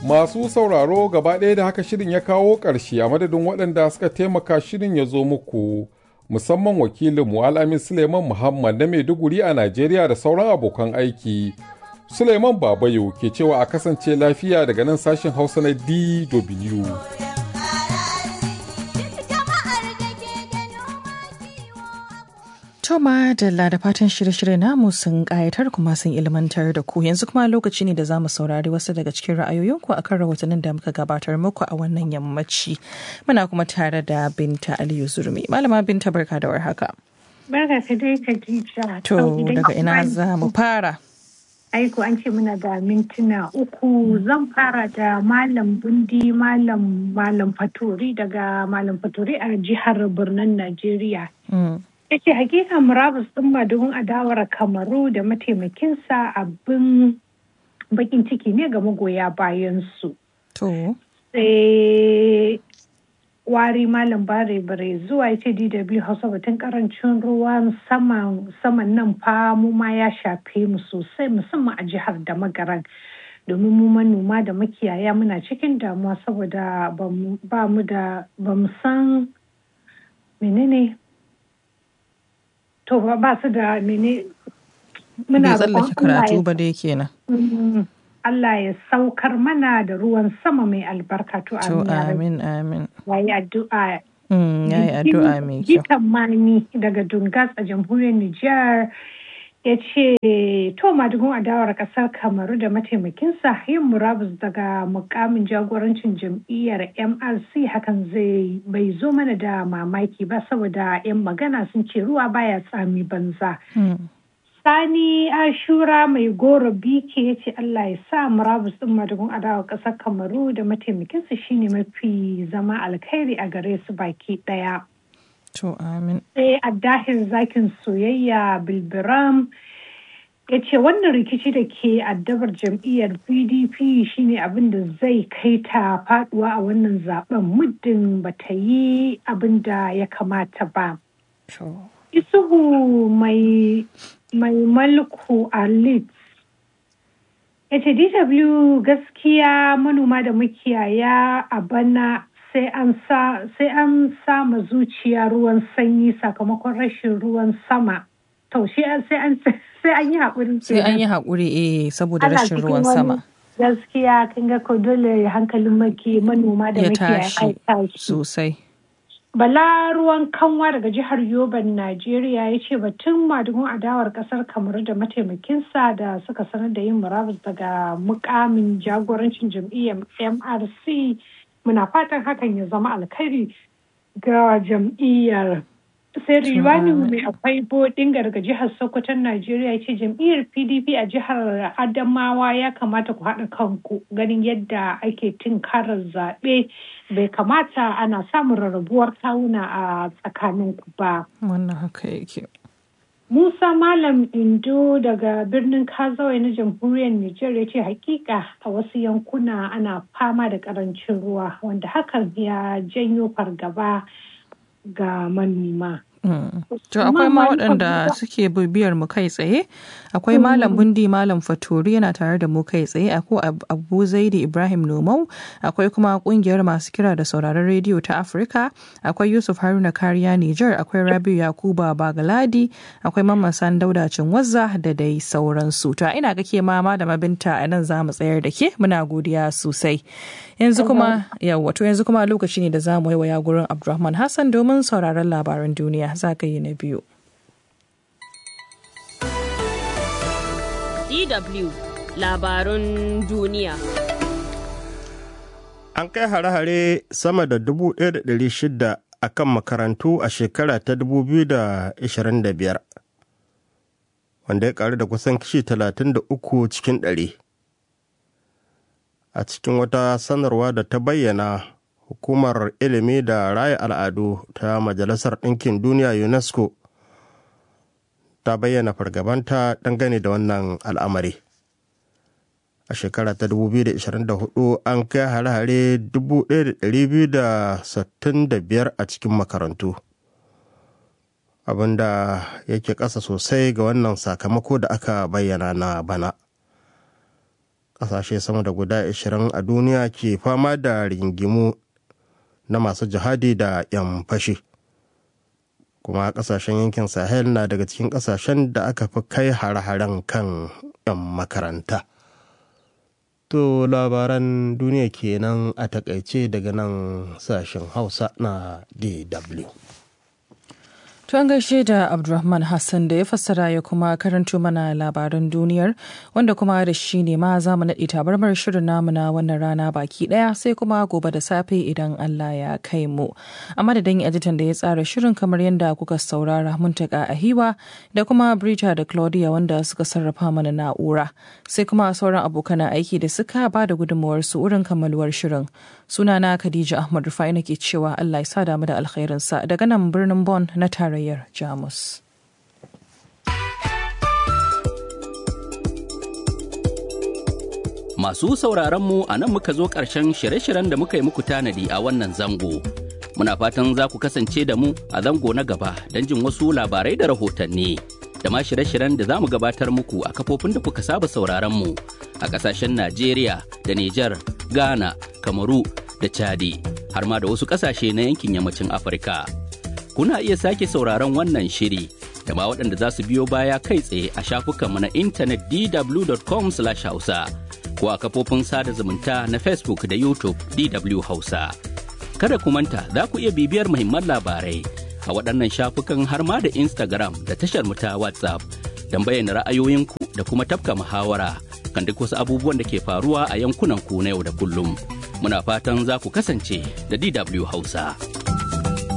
Masu sauraro gaba ɗaya da haka shirin ya kawo ƙarshe a madadin waɗanda suka taimaka shirin ya zo muku. Musamman wakilinmu Al'amin Suleiman Muhammad na Maiduguri a Najeriya da sauran abokan aiki. Suleiman Babayo ke cewa a kasance lafiya daga nan sashen Hausa na DW. Toma da fatan shirye-shirye namu sun ƙayatar kuma sun ilmantar da ku, yanzu kuma lokaci ne da za mu saurari wasu daga cikin ra'ayoyinku akan rahotannin da muka gabatar muku a wannan yammaci. Muna kuma tare da Binta Aliyu Zurmi. Malama Binta, barka da warhaka. Barka ka dai Khadija. To daga ina za mu fara? Aiko an ce muna da mintuna 3, zan fara da Malam Bundi Malam Faturi daga Malam Faturi a jihar Birnin Najeriya. Yace hakika murabus ɗin madugun adawar Kamaru da mataimakinsa abin bakin ciki ne ga magoya bayansu. To. Sai wari Malam Bare zuwa yace DW Hausa batun karancin ruwan saman nan fa mu ma ya shafe mu sosai musamman a jihar da Magaran. Domin mu manoma da makiyaya muna cikin damuwa saboda ba mu san menene to ba su da mene muna tsallake karatu ba dai kenan. Allah ya saukar mana da ruwan sama mai albarka to amin. Yayi addu'a. Yayi addu'a mai kyau. Gitan Mani daga Dungas a jamhuriyar Nijar ya ce to madugun adawar kasar Kamaru da mataimakinsa yin murabus daga mukamin jagorancin jam'iyyar MRC hakan bai zo mana da mamaki ba saboda 'yan magana sun ce ruwa baya tsami banza. Sani Ashura mai goro biki ya ce Allah ya sa murabus din madugun adawar kasar Kamaru da mataimakinsa shine mafi zama alkhairi a gare su baki daya. To amin. Sai Addahir Zakin Soyayya Bilbiram ya ce wannan rikici da ke addabar jam'iyyar PDP shine abin da zai kai ta faduwa a wannan zaben muddin ba ta yi abin da ya kamata ba. Isuhu mai malku Alit ya ce DW gaskiya manoma da makiyaya a bana sai an sama zuciya ruwan sanyi sakamakon rashin ruwan sama. To sai an yi haƙuri. Sai an yi haƙuri saboda rashin ruwan sama. Gaskiya kin ga ko dole hankalin manoma da makiyaya ya tashi sosai. Bala ruwan kanwa daga jihar Yoban Najeriya ya ce batun madugun adawar kasar Kamaru da mataimakinsa da suka sanar da yin murabus daga mukamin jagorancin jam'iyyar MRC muna fatan hakan ya zama alkhairi ga jam'iyyar. Sai Riwani mai akwai bodin daga jihar Sokoton Najeriya ya ce jam'iyyar PDP a jihar Adamawa ya kamata ku haɗa kanku ganin yadda ake tinkarar zaɓe bai kamata ana samun rarrabuwar kawuna a tsakaninku ba. Wannan haka yake. Musa Malam Indo daga birnin Kazawai na jamhuriyar Nijar ya ce hakika a wasu yankuna ana fama da karancin ruwa wanda hakan ya janyo fargaba ga manoma. To akwai ma waɗanda suke bibiyar mu kai tsaye, akwai Malam Bundi Malam Faturi yana tare da mu kai tsaye, akwai Abu Zaidi Ibrahim Nomau, akwai kuma ƙungiyar masu kira da sauraron rediyo ta Afirka, akwai Yusuf Haruna Kariya Nijar, akwai Rabiu Yakuba Bagaladi, akwai Mamman San Dauda Cinwazza da dai sauransu. To ina ga ke ma Malama Binta a nan za mu tsayar da ke, muna godiya sosai. Yanzu kuma lokaci ne da za mu waiwaya gurin Abdulrahman Hassan domin sauraron labaran duniya. Zagaye na biyu. DW labarun duniya. An kai hare-hare sama da 1,600 a kan makarantu a shekara ta 2025, wanda ya karu da kusan kashi 33 cikin 100. A cikin wata sanarwa da ta bayyana, Hukumar Ilimi da Raya Al'adu ta Majalisar Ɗinkin Duniya UNESCO ta bayyana fargabanta dangane da wannan al'amari. A shekara ta 2024 an kai hare-hare 1,265 a cikin makarantu, abinda yake ƙasa sosai ga wannan sakamako da aka bayyana na bana. ƙasashe sama da guda 20 a duniya ke fama da rigingimu na masu jihadi da 'yan fashi. Kuma ƙasashen yankin Sahel na daga cikin ƙasashen da aka fi kai hare-haren kan 'yan makaranta. To labaran duniya kenan a takaice daga nan sashen Hausa na DW. To an gaishe da Abdulrahman Hassan da ya fassara ya kuma karanto mana labaran duniyar, wanda kuma da shi ne ma za mu naɗe tabarmar shirin namu na wannan rana baki ɗaya, sai kuma gobe da safe idan Allah ya kai mu. A madadin editan da ya tsara shirin kamar yadda kuka saurara Muntaka Ahiwa da kuma Brita da Claudia wanda suka sarrafa mana na'ura, sai kuma sauran abokan aiki da suka ba da gudunmawar su wurin kammaluwar shirin. Sunana Khadija Ahmad Rufai nake cewa Allah ya sa damu da alkhairinsa daga nan birnin Bonn na tarayyar Jamus. Masu sauraronmu a nan muka zo ƙarshen shirye-shiryen da muka yi muku tanadi a wannan zango. Muna fatan za ku kasance da mu a zango na gaba don jin wasu labarai da rahotanni. Da ma shirye-shiryen da za mu gabatar muku a kafofin da kuka saba sauraronmu a ƙasashen Najeriya da Nijar, Ghana, Kamaru da Chadi, har ma da wasu ƙasashe na yankin yammacin Afirka. Kuna iya sake sauraron wannan shiri da ma waɗanda za su biyo baya kai tsaye a shafukanmu na intanet dw.com/hausa ko a kafofin sada zumunta na Facebook da YouTube DW Hausa. Kada ku manta za ku iya bibiyar muhimman labarai a waɗannan shafukan har ma da Instagram da tashar mu ta WhatsApp don bayyana ra'ayoyinku da kuma tafka muhawara kan duk wasu abubuwan da ke faruwa a yankunan ku na yau da kullum. Muna fatan za ku kasance da DW Hausa.